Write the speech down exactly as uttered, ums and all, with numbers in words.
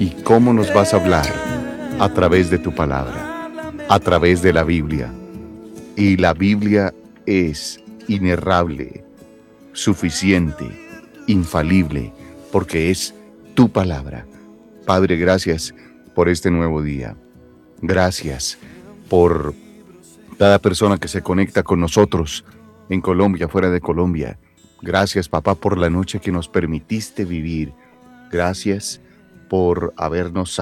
¿Y cómo nos vas a hablar? A través de tu palabra, a través de la Biblia. Y la Biblia es inerrable, suficiente, infalible, porque es tu palabra. Padre, gracias por este nuevo día. Gracias por cada persona que se conecta con nosotros en Colombia, fuera de Colombia. Gracias, papá, por la noche que nos permitiste vivir. Gracias por habernos